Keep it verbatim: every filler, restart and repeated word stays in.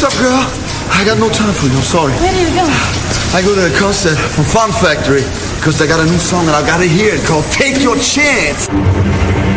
up, girl? I got no time for you. I'm sorry. Where do you go? I go to a concert from Fun Factory because they got a new song and I got to hear it called Take Your Chance.